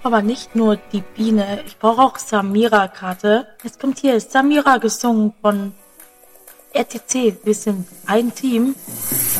brauche aber nicht nur die Biene, ich brauche auch Samira-Karte. Es kommt hier Samira gesungen von RTC. Wir sind ein Team.